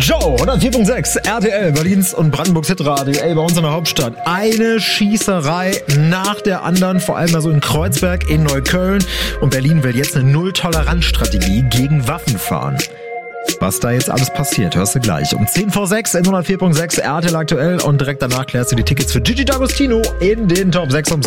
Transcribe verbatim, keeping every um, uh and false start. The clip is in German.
Joe, hundertvier Komma sechs, R T L, Berlins und Brandenburgs Hitradio, ey, bei uns in der Hauptstadt. Eine Schießerei nach der anderen, vor allem also in Kreuzberg, in Neukölln. Und Berlin will jetzt eine Null-Toleranz-Strategie gegen Waffen fahren. Was da jetzt alles passiert, hörst du gleich. Um zehn vor sechs in hundertvier Komma sechs, R T L aktuell. Und direkt danach klärst du die Tickets für Gigi D'Agostino in den Top sechs.